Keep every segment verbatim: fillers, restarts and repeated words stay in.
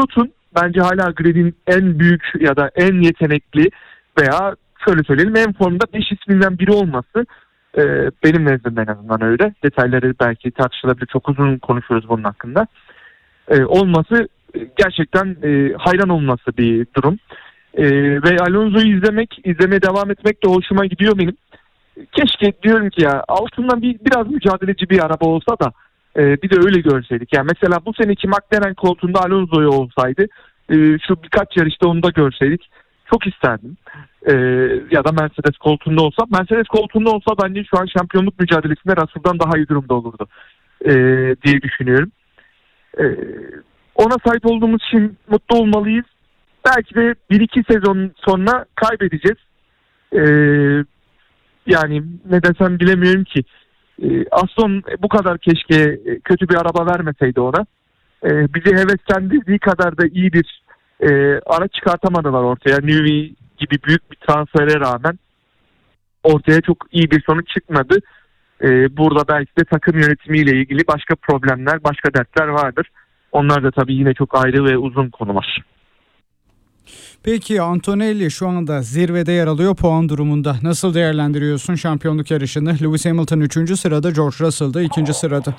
pilotun bence hala gridin en büyük ya da en yetenekli veya şöyle söyleyelim en formda beş isminden biri olması e, benim nezdimde en azından öyle. Detayları belki tartışılabilir. Çok uzun konuşuyoruz bunun hakkında. E, olması gerçekten e, hayran olması bir durum. E, ve Alonso'yu izlemek, izlemeye devam etmek de hoşuma gidiyor benim. Keşke diyorum ki ya altından bir biraz mücadeleci bir araba olsa da e, bir de öyle görseydik. Yani mesela bu seneki McLaren koltuğunda Alonso'yu olsaydı e, şu birkaç yarışta onu da görseydik çok isterdim. E, ya da Mercedes koltuğunda olsa. Mercedes koltuğunda olsa bence şu an şampiyonluk mücadelesinde Russell'dan daha iyi durumda olurdu e, diye düşünüyorum. E, ona sahip olduğumuz için mutlu olmalıyız. Belki de bir iki sezon sonra kaybedeceğiz. Eee Yani ne desem bilemiyorum ki. Ee, Aston bu kadar keşke kötü bir araba vermeseydi ona. Ee, bizi heveslendirdiği kadar da iyi bir e, araç çıkartamadılar ortaya. Newey gibi büyük bir transfere rağmen ortaya çok iyi bir sonuç çıkmadı. Ee, burada belki de takım yönetimiyle ilgili başka problemler, başka dertler vardır. Onlar da tabii yine çok ayrı ve uzun konular. Peki Antonelli şu anda zirvede yer alıyor puan durumunda. Nasıl değerlendiriyorsun şampiyonluk yarışını? Lewis Hamilton üçüncü sırada, George Russell da ikinci sırada.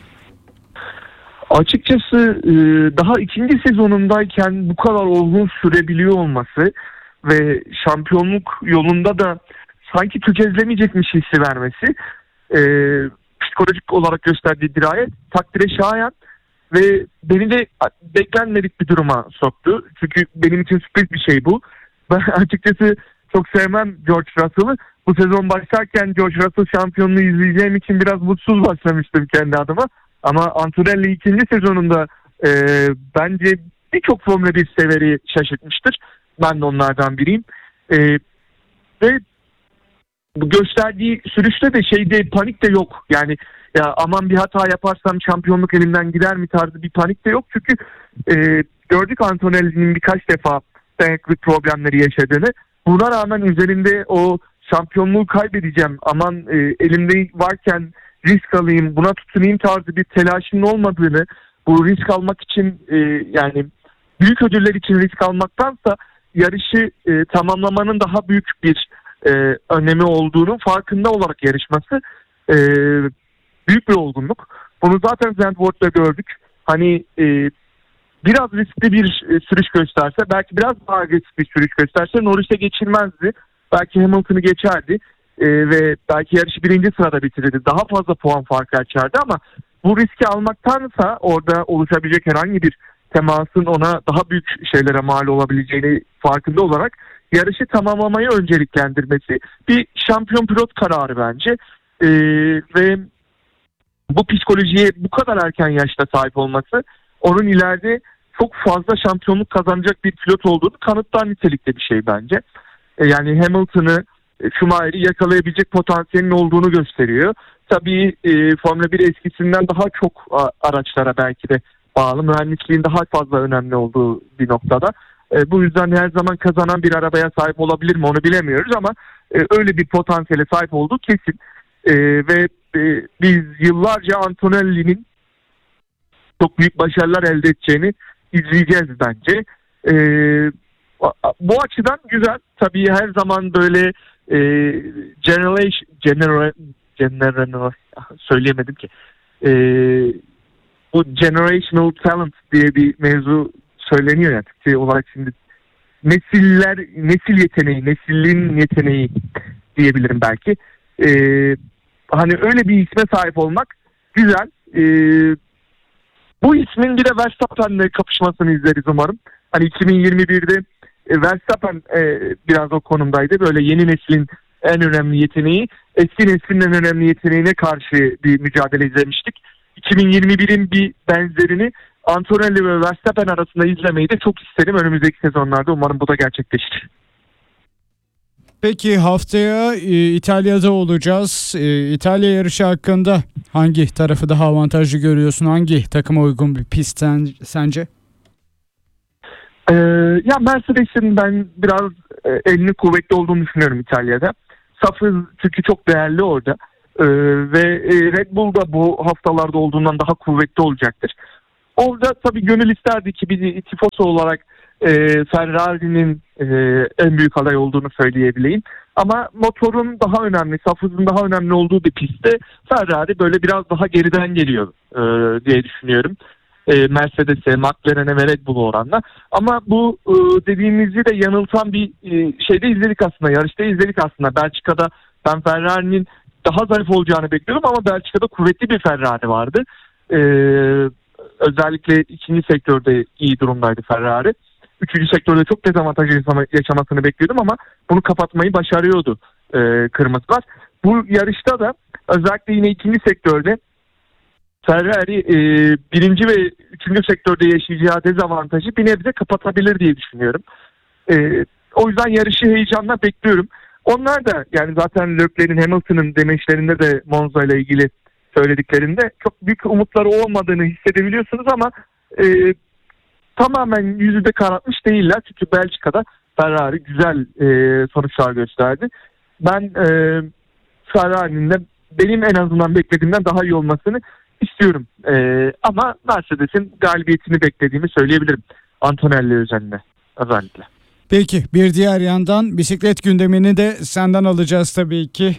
Açıkçası daha ikinci sezonundayken bu kadar olgun sürebiliyor olması ve şampiyonluk yolunda da sanki tökezlemeyecekmiş hissi vermesi psikolojik olarak gösterdiği dirayet takdire şayan. Ve beni de beklenmedik bir duruma soktu. Çünkü benim için sürpriz bir şey bu. Ben açıkçası çok sevmem George Russell'ı. Bu sezon başlarken George Russell şampiyonluğu izleyeceğim için biraz mutsuz başlamıştım kendi adıma. Ama Antonelli ikinci sezonunda e, bence birçok Formula bir severi şaşırtmıştır. Ben de onlardan biriyim. E, ve bu gösterdiği sürüşte de şeyde panik de yok. Yani ya aman bir hata yaparsam şampiyonluk elimden gider mi tarzı bir panik de yok. Çünkü e, gördük Antonelli'nin birkaç defa dayanıklık problemleri yaşadığını. Buna rağmen üzerinde o şampiyonluğu kaybedeceğim, aman e, elimde varken risk alayım, buna tutunayım tarzı bir telaşının olmadığını, bu risk almak için e, yani büyük ödüller için risk almaktansa yarışı e, tamamlamanın daha büyük bir e, önemi olduğunu farkında olarak yarışması e, büyük bir olgunluk. Bunu zaten Zandvoort'ta gördük. Hani e, biraz riskli bir e, sürüş gösterse, belki biraz daha agresif bir sürüş gösterse Norris'e geçilmezdi. Belki Hamilton'ı geçerdi e, ve belki yarışı birinci sırada bitirirdi. Daha fazla puan farkı açardı ama bu riski almaktansa orada oluşabilecek herhangi bir temasın ona daha büyük şeylere mal olabileceğini farkında olarak yarışı tamamlamayı önceliklendirmesi bir şampiyon pilot kararı bence. E, ve bu psikolojiye bu kadar erken yaşta sahip olması onun ileride çok fazla şampiyonluk kazanacak bir pilot olduğunu kanıtlar nitelikte bir şey bence. E, yani Hamilton'ı, Schumacher'i yakalayabilecek potansiyelin olduğunu gösteriyor. Tabii e, Formula bir eskisinden daha çok a, araçlara belki de bağlı, mühendisliğin daha fazla önemli olduğu bir noktada. E, bu yüzden her zaman kazanan bir arabaya sahip olabilir mi onu bilemiyoruz ama e, öyle bir potansiyele sahip olduğu kesin. E, ve e, biz yıllarca Antonelli'nin çok büyük başarılar elde edeceğini izleyeceğiz bence. E, bu açıdan güzel. Tabii her zaman böyle e, generation, genera, genera, söyleyemedim ki. E, bu generational talent diye bir mevzu söyleniyor ya Türkçe olarak şimdi. Nesiller, nesil yeteneği, neslin yeteneği diyebilirim belki. Ee, hani öyle bir isme sahip olmak güzel. Ee, bu ismin bir de Verstappen'le kapışmasını izleriz umarım. Hani iki bin yirmi birde e, Verstappen e, biraz o konumdaydı. Böyle yeni neslin en önemli yeteneği, eski neslin en önemli yeteneğine karşı bir mücadele izlemiştik. iki bin yirmi birin bir benzerini Antonelli ve Verstappen arasında izlemeyi de çok isterim önümüzdeki sezonlarda. Umarım bu da gerçekleşir. Peki haftaya e, İtalya'da olacağız. E, İtalya yarışı hakkında hangi tarafı daha avantajlı görüyorsun? Hangi takıma uygun bir pist sen, sence? Ee, ya Mercedes'in ben biraz e, elinin kuvvetli olduğunu düşünüyorum İtalya'da. Safı çünkü çok değerli orada. Ee, ve e, Red Bull da bu haftalarda olduğundan daha kuvvetli olacaktır. orada tabii gönül isterdi ki bir tifoso olarak e, Ferrari'nin e, en büyük aday olduğunu söyleyebileyim. Ama motorun daha önemli, saf hızın daha önemli olduğu bir pistte Ferrari böyle biraz daha geriden geliyor e, diye düşünüyorum. E, Mercedes'e, McLaren'e ve Red Bull'a oranla. Ama bu e, dediğimizi de yanıltan bir e, şeyde izledik aslında. Yarışta izledik aslında. Belçika'da ben Ferrari'nin daha zayıf olacağını bekliyordum ama Belçika'da kuvvetli bir Ferrari vardı. E, özellikle ikinci sektörde iyi durumdaydı Ferrari. Üçüncü sektörde çok dezavantaj yaşamasını bekliyordum ama bunu kapatmayı başarıyordu e, kırmızılar. Bu yarışta da özellikle yine ikinci sektörde Ferrari e, birinci ve üçüncü sektörde yaşayacağı dezavantajı bir nebze kapatabilir diye düşünüyorum. E, o yüzden yarışı heyecanla bekliyorum. Onlar da yani zaten Leclerc'in, Hamilton'ın demeçlerinde de Monza ile ilgili söylediklerinde çok büyük umutları olmadığını hissedebiliyorsunuz ama e, tamamen yüzde karartmış değiller. Çünkü Belçika'da Ferrari güzel e, sonuçlar gösterdi. Ben e, Ferrari'nin de benim en azından beklediğimden daha iyi olmasını istiyorum. E, ama Mercedes'in galibiyetini beklediğimi söyleyebilirim. Antonelli özelinde özellikle. Peki bir diğer yandan bisiklet gündemini de senden alacağız tabii ki.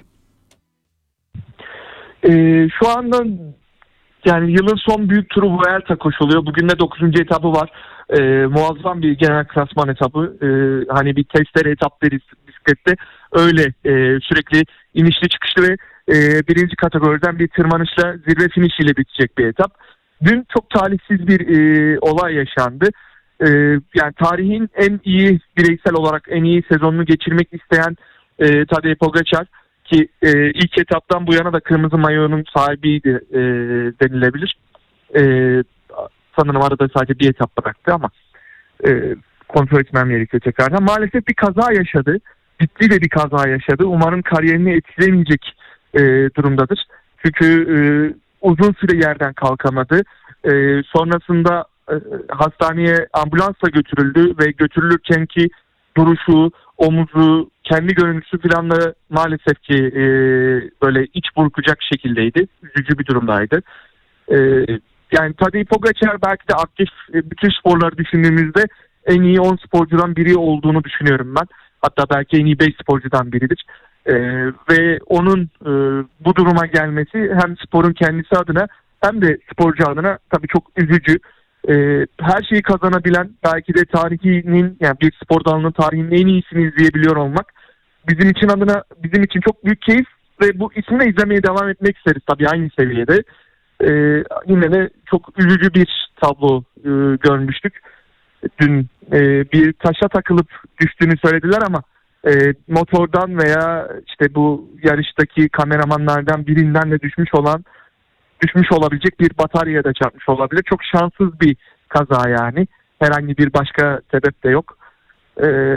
E, şu anda yani yılın son büyük turu Vuelta koşuluyor. Bugün de dokuzuncu etabı var. Ee, muazzam bir genel klasman etabı. Ee, hani bir testere etap deriz bisiklette. Öyle e, sürekli inişli çıkışlı ve e, birinci kategoriden bir tırmanışla zirve finişiyle bitecek bir etap. Dün çok talihsiz bir e, olay yaşandı. E, yani tarihin en iyi bireysel olarak en iyi sezonunu geçirmek isteyen e, Tadej Pogačar ki e, ilk etaptan bu yana da kırmızı mayonun sahibiydi e, denilebilir. E, sanırım arada sadece bir etap bıraktı ama e, kontrol etmem gerekiyor tekrardan. Maalesef bir kaza yaşadı. Ciddi de bir kaza yaşadı. Umarım kariyerini etkilemeyecek e, durumdadır. Çünkü e, uzun süre yerden kalkamadı. E, sonrasında e, hastaneye ambulansla götürüldü ve götürülürken ki duruşu, omuzu, kendi görüntüsü falan da maalesef ki e, böyle iç burkacak şekildeydi. Üzücü bir durumdaydı. E, yani Tadej Pogačar belki de aktif e, bütün sporları düşündüğümüzde en iyi on sporcudan biri olduğunu düşünüyorum ben. Hatta belki en iyi beş sporcudan biridir. E, ve onun e, bu duruma gelmesi hem sporun kendisi adına hem de sporcu adına tabii çok üzücü. Ee, her şeyi kazanabilen belki de tarihinin yani bir spor dalının tarihinin en iyisini izleyebiliyor olmak bizim için adına bizim için çok büyük keyif ve bu ismini izlemeye devam etmek isteriz tabii aynı seviyede. Ee, yine de çok üzücü bir tablo e, görmüştük. Dün e, bir taşa takılıp düştüğünü söylediler ama e, motordan veya işte bu yarıştaki kameramanlardan birinden de düşmüş olan düşmüş olabilecek bir bataryaya da çarpmış olabilir. Çok şanssız bir kaza yani. Herhangi bir başka sebep de yok. Ee,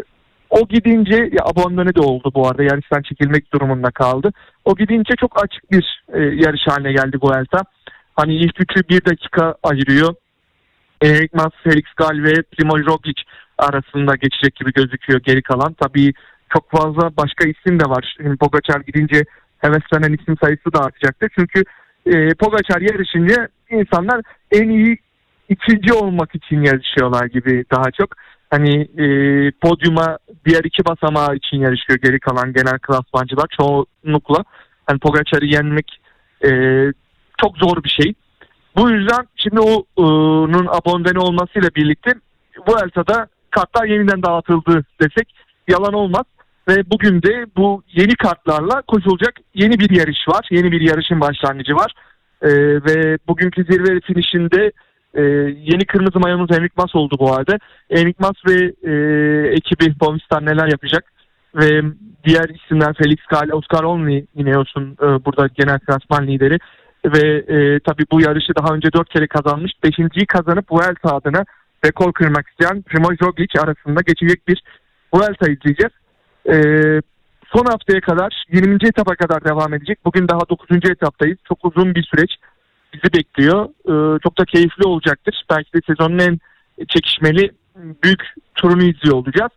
o gidince ya abandone de oldu bu arada. Yarıştan çekilmek durumunda kaldı. O gidince çok açık bir e, yarış haline geldi bu Vuelta. Hani ilk üçü bir dakika ayırıyor. Enric Mas, Felix Gal ve Primož Roglič arasında geçecek gibi gözüküyor geri kalan. Tabii çok fazla başka isim de var. Şimdi Pogačar gidince heveslenen isim sayısı da artacaktır. Çünkü E, Pogačar yarışınca insanlar en iyi ikinci olmak için yarışıyorlar gibi daha çok. Hani e, podyuma diğer iki basamağı için yarışıyor geri kalan genel klasmancılar çoğunlukla. Hani Pogačar'ı yenmek e, çok zor bir şey. Bu yüzden şimdi onun abondene olmasıyla birlikte Vuelta'da kartlar yeniden dağıtıldı desek yalan olmaz. Ve bugün de bu yeni kartlarla koşulacak yeni bir yarış var. Yeni bir yarışın başlangıcı var. Ee, ve bugünkü zirve finişinde e, yeni kırmızı mayomuz Enric Mas oldu bu halde. Enric Mas ve e, ekibi Movistar neler yapacak? Ve diğer isimler Felix Gal, Oscar Only Ineos'un e, burada genel klasman lideri. Ve e, tabii bu yarışı daha önce dört kere kazanmış. Beşinciyi kazanıp Vuelta adına rekor kırmak isteyen Primož Roglič arasında geçecek bir Vuelta izleyeceğiz. Ee, son haftaya kadar yirminci etapa kadar devam edecek. Bugün daha dokuzuncu etaptayız. Çok uzun bir süreç bizi bekliyor. Ee, çok da keyifli olacaktır. Belki de sezonun en çekişmeli büyük turunu izliyor olacağız.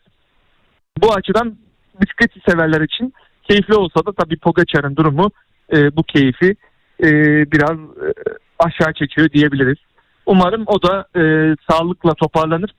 Bu açıdan bisiklet severler için keyifli olsa da tabii Pogačar'ın durumu e, bu keyfi e, biraz e, aşağı çekiyor diyebiliriz. Umarım o da e, sağlıkla toparlanır.